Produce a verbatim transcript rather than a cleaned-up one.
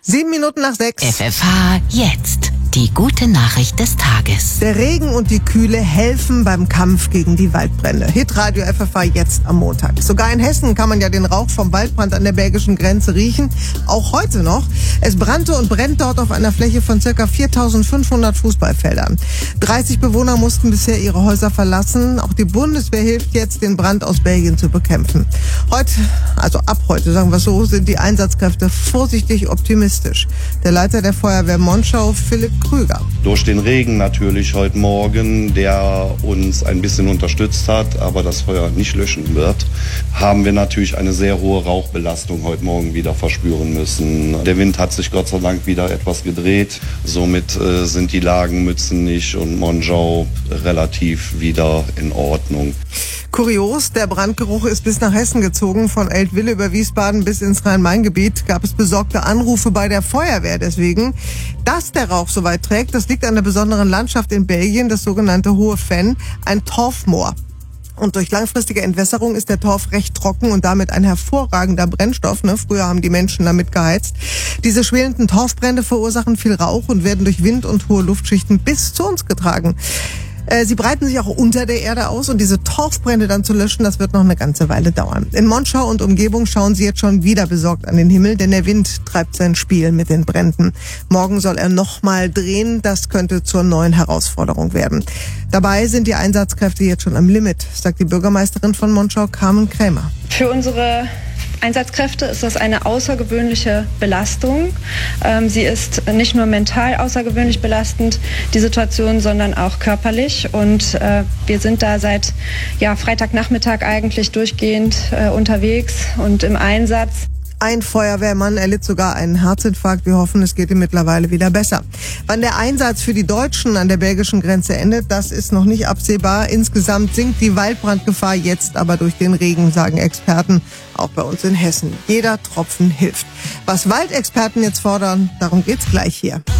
Sieben Minuten nach sechs. F F H jetzt. Die gute Nachricht des Tages. Der Regen und die Kühle helfen beim Kampf gegen die Waldbrände. Hitradio F F H jetzt am Montag. Sogar in Hessen kann man ja den Rauch vom Waldbrand an der belgischen Grenze riechen. Auch heute noch. Es brannte und brennt dort auf einer Fläche von ca. viertausendfünfhundert Fußballfeldern. dreißig Bewohner mussten bisher ihre Häuser verlassen. Auch die Bundeswehr hilft jetzt, den Brand aus Belgien zu bekämpfen. Heute, also ab heute, sagen wir so, sind die Einsatzkräfte vorsichtig optimistisch. Der Leiter der Feuerwehr Monschau, Philipp Krüger. Durch den Regen natürlich heute Morgen, der uns ein bisschen unterstützt hat, aber das Feuer nicht löschen wird, haben wir natürlich eine sehr hohe Rauchbelastung heute Morgen wieder verspüren müssen. Der Wind hat sich Gott sei Dank wieder etwas gedreht. Somit äh, sind die Lagen Mützenich und Monschau relativ wieder in Ordnung. Kurios, der Brandgeruch ist bis nach Hessen gezogen. Von Eltville über Wiesbaden bis ins Rhein-Main-Gebiet gab es besorgte Anrufe bei der Feuerwehr. Deswegen, dass der Rauch so weit trägt, das liegt an der besonderen Landschaft in Belgien, das sogenannte Hohe Venn, ein Torfmoor. Und durch langfristige Entwässerung ist der Torf recht trocken und damit ein hervorragender Brennstoff. Ne? Früher haben die Menschen damit geheizt. Diese schwelenden Torfbrände verursachen viel Rauch und werden durch Wind und hohe Luftschichten bis zu uns getragen. Sie breiten sich auch unter der Erde aus und diese Torfbrände dann zu löschen, das wird noch eine ganze Weile dauern. In Monschau und Umgebung schauen sie jetzt schon wieder besorgt an den Himmel, denn der Wind treibt sein Spiel mit den Bränden. Morgen soll er nochmal drehen, das könnte zur neuen Herausforderung werden. Dabei sind die Einsatzkräfte jetzt schon am Limit, sagt die Bürgermeisterin von Monschau, Carmen Krämer. Für unsere Einsatzkräfte ist das eine außergewöhnliche Belastung. Ähm, sie ist nicht nur mental außergewöhnlich belastend, die Situation, sondern auch körperlich. Und äh, wir sind da seit ja, Freitagnachmittag eigentlich durchgehend äh, unterwegs und im Einsatz. Ein Feuerwehrmann erlitt sogar einen Herzinfarkt. Wir hoffen, es geht ihm mittlerweile wieder besser. Wann der Einsatz für die Deutschen an der belgischen Grenze endet, das ist noch nicht absehbar. Insgesamt sinkt die Waldbrandgefahr jetzt aber durch den Regen, sagen Experten, auch bei uns in Hessen. Jeder Tropfen hilft. Was Waldexperten jetzt fordern, darum geht's gleich hier.